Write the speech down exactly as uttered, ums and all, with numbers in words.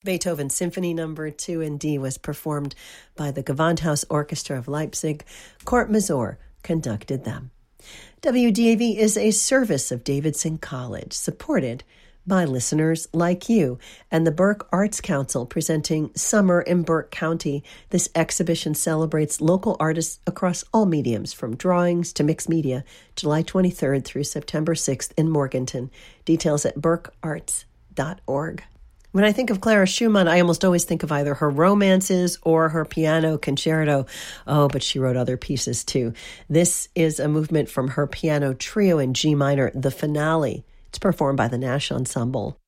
Beethoven Symphony Number two in D was performed by the Gewandhaus Orchestra of Leipzig. Court Mazur conducted them. W D A V is a service of Davidson College, supported by listeners like you and the Burke Arts Council, presenting Summer in Burke County. This exhibition celebrates local artists across all mediums, from drawings to mixed media, July twenty-third through September sixth in Morganton. Details at burke arts dot org. When I think of Clara Schumann, I almost always think of either her romances or her piano concerto. Oh, but she wrote other pieces too. This is a movement from her piano trio in G minor, the finale. It's performed by the Nash Ensemble.